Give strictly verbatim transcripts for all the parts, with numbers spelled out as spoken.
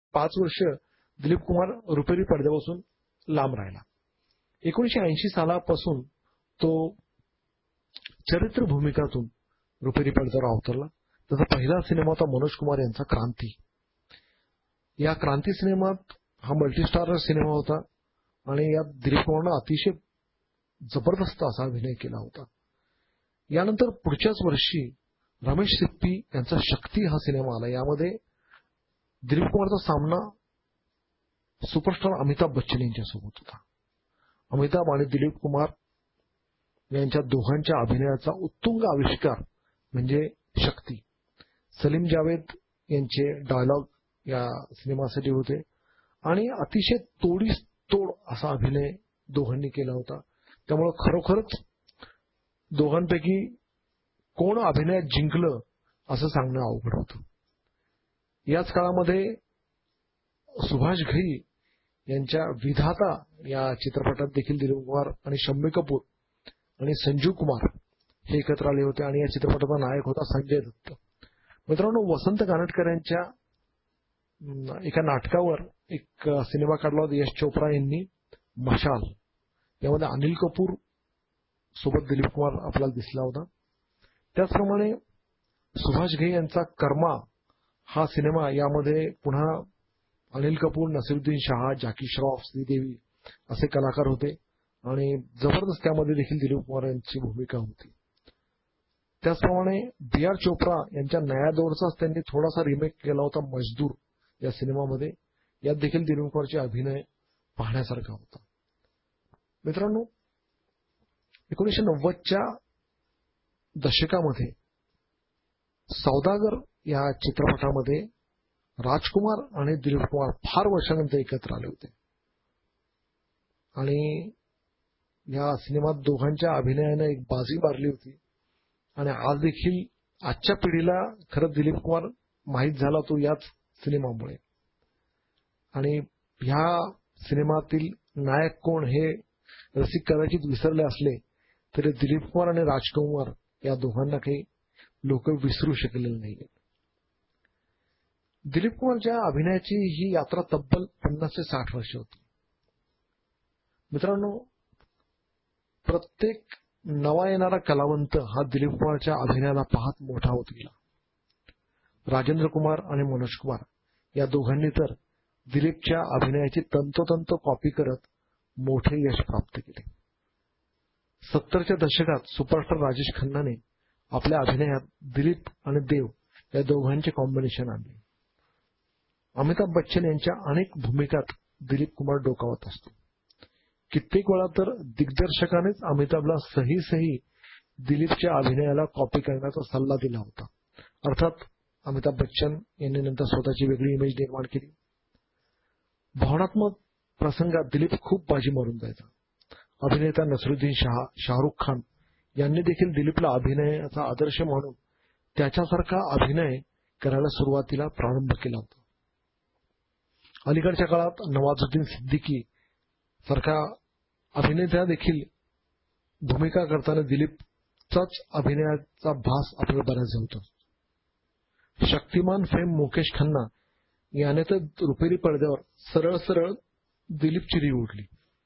पाच वर्ष दिलीप कुमार रुपेरी पडद्यापासून लांब राहिला. एकोणीसशे ऐंशी सालापासून तो चरित्र भूमिकातून रुपेरी पडद्यावर अवतरला. त्याचा पहिला सिनेमा होता मनोज कुमार यांचा क्रांती. या क्रांती सिनेमात हा मल्टीस्टारर सिनेमा होता आणि यात दिलीप कुमारनं अतिशय जबरदस्त असा अभिनय केला होता. यानंतर पुढच्याच वर्षी रमेश सिप्पी यांचा शक्ती हा सिनेमा आला. यामध्ये दिलीप कुमारचा सामना सुपरस्टार अमिताभ बच्चन यांच्यासोबत होता. अमिताभ आणि दिलीप कुमार यांच्या दोघांच्या अभिनयाचा उत्तुंग आविष्कार म्हणजे शक्ती. सलीम जावेद यांचे डायलॉग या सिनेमासाठी होते आणि अतिशय तोडीस तोड असा अभिनय दोघांनी केला होता. त्यामुळे खरोखरच दोघांपैकी कोण अभिनयात जिंकलं असं सांगणं अवघड होतं. याच काळामध्ये सुभाष घई यांच्या विधाता या चित्रपटात देखील दिलीप कुमार आणि शम्मी कपूर आणि संजीव कुमार हे एकत्र आले होते आणि या चित्रपटाचा नायक होता संजय दत्त. मित्रांनो, वसंत कानेटकर यांच्या एका नाटकावर एक सिनेमा काढला होता यश चोप्रा यांनी, मशाल. यामध्ये अनिल कपूर सोबत दिलीप कुमार आपल्याला दिसला होता. त्याचप्रमाणे सुभाष घई यांचा कर्मा हा सिनेमा, यामध्ये पुन्हा अनिल कपूर, नसीरुद्दीन शाह, जॅकी श्रॉफ, श्रीदेवी असे कलाकार होते आणि जबरदस्त त्यामध्ये देखील दिलीप कुमार यांची भूमिका होती. त्याचप्रमाणे बी आर चोप्रा यांच्या नया दौरचाच त्यांनी थोडासा रिमेक केला होता मजदूर या सिनेमामध्ये. यात देखील दिलीप कुमारचे अभिनय पाहण्यासारखा होता. मित्रांनो, एकोणीसशे नव्वदच्या दशकामध्ये सौदागर या चित्रपटामध्ये राजकुमार आणि दिलीप कुमार फार वर्षानंतर एकत्र आले होते आणि या सिनेमात दोघांच्या अभिनयानं एक बाजी मारली होती. आणि आज देखील आजच्या पिढीला खरं दिलीप कुमार माहीत झाला तो याच सिनेमामुळे. आणि ह्या सिनेमातील नायक कोण हे रसिक कदाचित विसरले असले तरी दिलीप कुमार आणि राजकुमार या दोघांना काही लोक विसरू शकलेले नाहीत. दिलीप कुमारच्या अभिनयाची ही यात्रा तब्बल पन्नास ते साठ वर्ष होती. मित्रांनो, प्रत्येक नवा येणारा कलावंत हा दिलीप कुमारच्या अभिनयाला पाहत मोठा होत गेला. राजेंद्र कुमार आणि मनोज कुमार या दोघांनी तर दिलीपच्या अभिनयाची तंतोतंत कॉपी करत मोठे यश प्राप्त केले. सत्तरच्या दशकात सुपरस्टार राजेश खन्नाने आपल्या अभिनयात दिलीप आणि देव या दोघांचे कॉम्बिनेशन आणले. अमिताभ बच्चन यांच्या अनेक भूमिकात दिलीप कुमार डोकावत असतो. कित्येक वेळा तर दिग्दर्शकानेच अमिताभला सही सही दिलीपच्या अभिनयाला कॉपी करण्याचा सल्ला दिला होता. अर्थात अमिताभ बच्चन यांनी नंतर स्वतःची वेगळी इमेज निर्माण केली. भावनात्मक प्रसंगात दिलीप खूप बाजी मारून जायचा. अभिनेता नसीरुद्दीन शाह, शाहरुख खान यांनी देखील दिलीपला अभिनयाचा आदर्श मानून त्याच्यासारखा अभिनय करायला सुरुवातीला प्रारंभ केला होता. अलीकडच्या काळात नवाजुद्दीन सिद्दीकी सारखा अभिनेता देखील भूमिका करताना दिलीपचाच अभिनयाचा भास आपल्याला बऱ्याच होतो. शक्तिमान फेम मुकेश खन्ना याने तर रुपेरी पडद्यावर सरळ सरळ दिलीपची री उडली.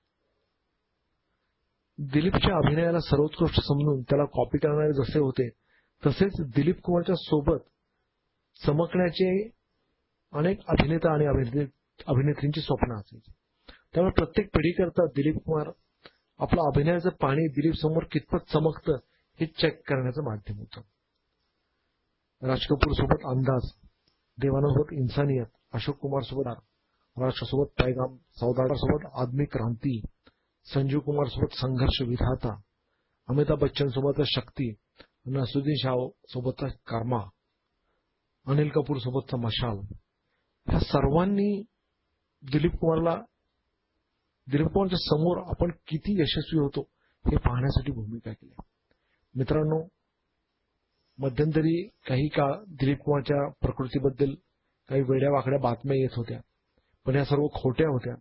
दिलीपच्या अभिनयाला सर्वोत्कृष्ट समजून त्याला कॉपी करणारे जसे होते तसेच दिलीप कुमारच्या सोबत चमकण्याचे अनेक अभिनेता आणि अभिनेत्रींची स्वप्न असायची. त्यामुळे प्रत्येक पिढीकरता दिलीप कुमार आपलं अभिनयाचं पाणी दिलीप समोर कितपत चमकतं हे चेक करण्याचं माध्यम होतं. राज कपूर सोबत अंदाज, देवानंद इन्सानियत, अशोक कुमार सोबत महाराष्ट्रासोबत पैगाम, सौदागर सोबत आदमी क्रांती, संजीव कुमार सोबत संघर्ष विधाता, अमिताभ बच्चन सोबत शक्ती, नसीरुद्दीन शाह सोबतचा कर्मा, अनिल कपूर सोबतचा मशाल, ह्या सर्वांनी दिलीप कुमारला दिलीप कुमारच्या समोर आपण किती यशस्वी होतो हे पाहण्यासाठी भूमिका केल्या. मित्रांनो, मध्यंतरी काही काळ दिलीप कुमारच्या प्रकृतीबद्दल काही वेड्या वाकड्या बातम्या येत होत्या, पण या सर्व खोट्या होत्या.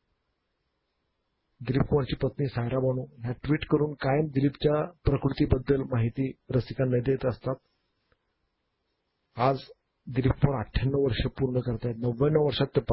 दिलीप कुमारची पत्नी सायरा बानू ह्या ट्विट करून कायम दिलीपच्या प्रकृतीबद्दल माहिती रसिकांना देत असतात. आज दिलीप कुमार अठ्ठ्याण्णव वर्ष पूर्ण करतायत. नव्याण्णव वर्षात ते